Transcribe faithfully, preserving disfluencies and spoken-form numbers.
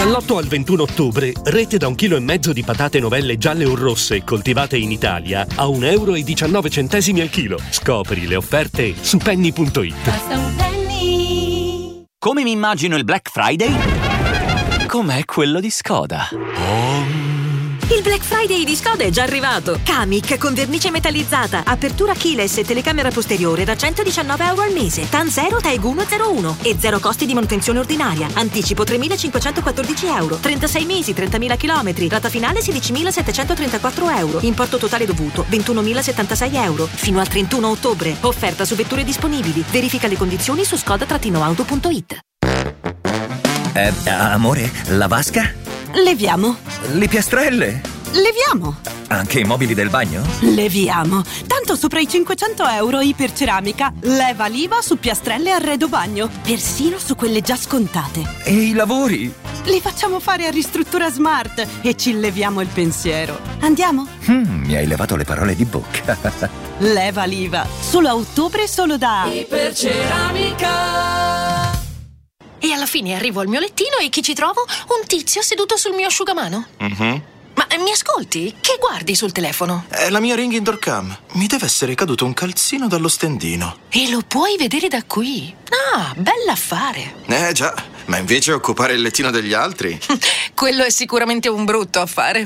Dall'otto al ventuno ottobre, rete da un chilo e mezzo di patate novelle gialle o rosse coltivate in Italia a un euro e diciannove centesimi al chilo. Scopri le offerte su penny punto it. Basta un penny. Come mi immagino il Black Friday? Com'è quello di Skoda. Oh. Il Black Friday di Skoda è già arrivato. Kamiq con vernice metallizzata, apertura keyless e telecamera posteriore da centodiciannove euro al mese. TAN zero, TAEG uno zero uno e zero costi di manutenzione ordinaria. Anticipo tremilacinquecentoquattordici euro. trentasei mesi, trentamila chilometri. Rata finale sedicimilasettecentotrentaquattro euro. Importo totale dovuto ventunomilasettantasei euro. Fino al trentuno ottobre. Offerta su vetture disponibili. Verifica le condizioni su skoda auto punto it. Eh, amore, la vasca? Leviamo. Le piastrelle? Leviamo. Anche i mobili del bagno? Leviamo. Tanto sopra i cinquecento euro Iperceramica. Leva l'I V A su piastrelle e arredo bagno. Persino su quelle già scontate. E i lavori? Li facciamo fare a Ristruttura Smart e ci leviamo il pensiero. Andiamo? Mm, mi hai levato le parole di bocca. Leva l'I V A. Solo a ottobre, solo da Iperceramica. E alla fine arrivo al mio lettino e chi ci trovo? Un tizio seduto sul mio asciugamano. Mm-hmm. Ma eh, mi ascolti? Che guardi sul telefono? È la mia Ring Indoor Cam. Mi deve essere caduto un calzino dallo stendino. E lo puoi vedere da qui. Ah, bell'affare. Eh già, ma invece occupare il lettino degli altri? Quello è sicuramente un brutto affare.